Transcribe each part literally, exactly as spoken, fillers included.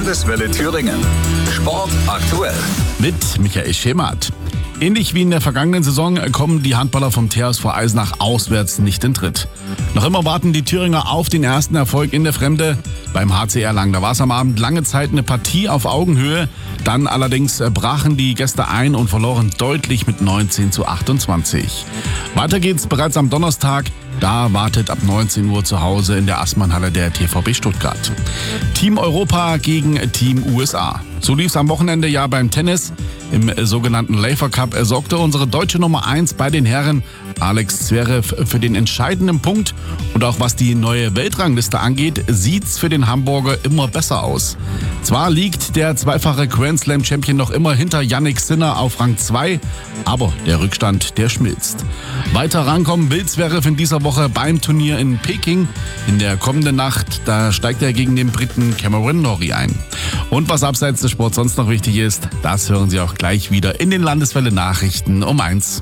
Landeswelle Thüringen. Sport aktuell. Mit Michael Schemert. Ähnlich wie in der vergangenen Saison kommen die Handballer vom T H S V Eisenach auswärts nicht in Tritt. Noch immer warten die Thüringer auf den ersten Erfolg in der Fremde. Beim H C Erlangen, da war es am Abend lange Zeit eine Partie auf Augenhöhe. Dann allerdings brachen die Gäste ein und verloren deutlich mit neunzehn zu achtundzwanzig. Weiter geht's bereits am Donnerstag. Da wartet ab neunzehn Uhr zu Hause in der Assmannhalle der T V B Stuttgart. Team Europa gegen Team U S A. So lief's am Wochenende ja beim Tennis. Im sogenannten Laver Cup sorgte unsere deutsche Nummer eins bei den Herren, Alex Zverev, für den entscheidenden Punkt. Und auch was die neue Weltrangliste angeht, sieht's für den Hamburger immer besser aus. Zwar liegt der zweifache Grand Slam Champion noch immer hinter Jannik Sinner auf Rang zwei, aber der Rückstand, der schmilzt. Weiter rankommen will Zverev in dieser Woche beim Turnier in Peking. In der kommenden Nacht, da steigt er gegen den Briten Cameron Norrie ein. Und was abseits des Sports sonst noch wichtig ist, das hören Sie auch gleich wieder in den Landeswelle Nachrichten um eins.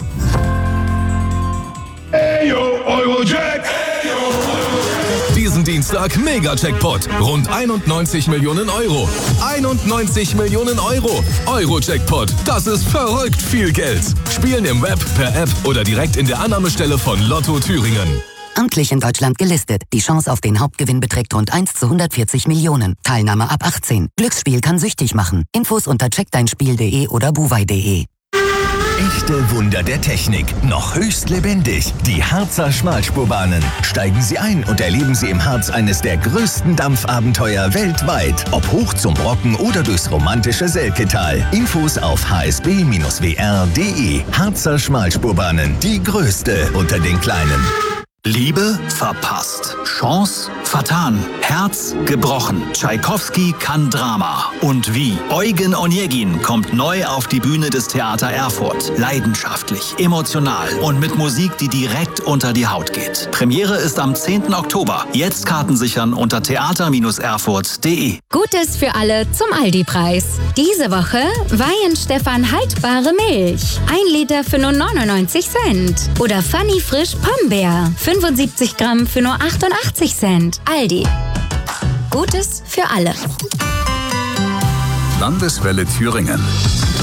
Hey, yo, Eurojack. Diesen Dienstag Mega-Jackpot. Rund einundneunzig Millionen Euro. einundneunzig Millionen Euro. Euro-Jackpot. Das ist verrückt viel Geld. Spielen im Web, per App oder direkt in der Annahmestelle von Lotto Thüringen. Amtlich in Deutschland gelistet. Die Chance auf den Hauptgewinn beträgt rund eins zu hundertvierzig Millionen. Teilnahme ab achtzehn. Glücksspiel kann süchtig machen. Infos unter check dein spiel punkt de oder buwei punkt de. Echte Wunder der Technik, noch höchst lebendig. Die Harzer Schmalspurbahnen. Steigen Sie ein und erleben Sie im Harz eines der größten Dampfabenteuer weltweit. Ob hoch zum Brocken oder durchs romantische Selketal. Infos auf h s b Bindestrich w r punkt de. Harzer Schmalspurbahnen, die größte unter den kleinen. Liebe verpasst. Chance vertan. Herz gebrochen. Tschaikowski kann Drama. Und wie? Eugen Onegin kommt neu auf die Bühne des Theater Erfurt. Leidenschaftlich, emotional und mit Musik, die direkt unter die Haut geht. Premiere ist am zehnten Oktober. Jetzt Karten sichern unter theater erfurt punkt de. Gutes für alle zum Aldi-Preis. Diese Woche Weihenstephan haltbare Milch. ein Liter für nur neunundneunzig Cent. Oder Funny Frisch Pombeer. fünfundsiebzig Gramm für nur achtundachtzig Cent. Aldi. Gutes für alle. Landeswelle Thüringen.